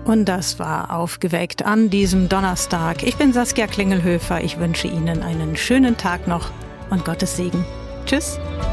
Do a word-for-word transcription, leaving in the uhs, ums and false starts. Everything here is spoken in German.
Und das war Aufgeweckt an diesem Donnerstag. Ich bin Saskia Klingelhöfer. Ich wünsche Ihnen einen schönen Tag noch und Gottes Segen. Tschüss.